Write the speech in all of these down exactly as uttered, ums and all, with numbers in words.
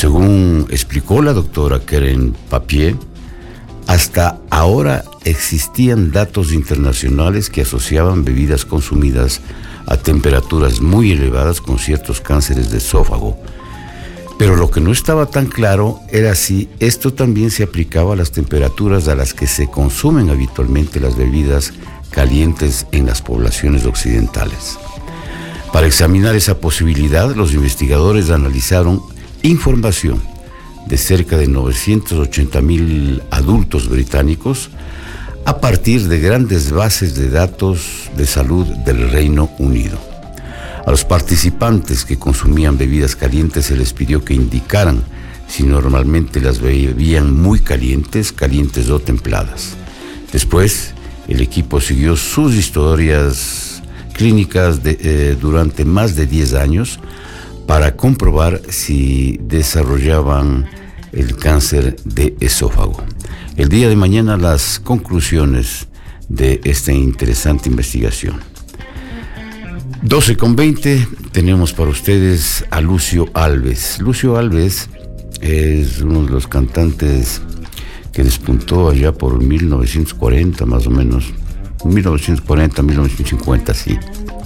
Según explicó la doctora Keren Papier, hasta ahora existían datos internacionales que asociaban bebidas consumidas a temperaturas muy elevadas con ciertos cánceres de esófago. Pero lo que no estaba tan claro era si esto también se aplicaba a las temperaturas a las que se consumen habitualmente las bebidas calientes en las poblaciones occidentales. Para examinar esa posibilidad, los investigadores analizaron información de cerca de novecientos ochenta mil adultos británicos a partir de grandes bases de datos de salud del Reino Unido. A los participantes que consumían bebidas calientes se les pidió que indicaran si normalmente las bebían muy calientes, calientes o templadas. Después, el equipo siguió sus historias clínicas de, eh, durante más de diez años para comprobar si desarrollaban el cáncer de esófago. El día de mañana las conclusiones de esta interesante investigación. doce con veinte, tenemos para ustedes a Lucio Alves. Lucio Alves es uno de los cantantes que despuntó allá por mil novecientos cuarenta más o menos, mil novecientos cuarenta, mil novecientos cincuenta, sí.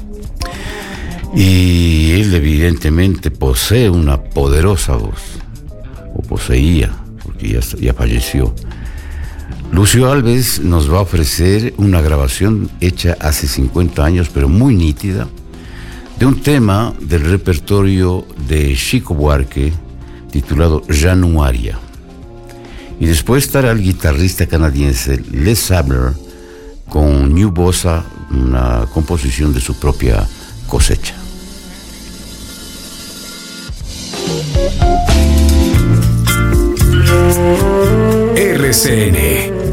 Y él evidentemente posee una poderosa voz, o poseía, porque ya, ya falleció. Lucio Alves nos va a ofrecer una grabación hecha hace cincuenta años, pero muy nítida, de un tema del repertorio de Chico Buarque titulado Januaria. Y después estará el guitarrista canadiense Les Sabler con New Bossa, una composición de su propia cosecha. R C N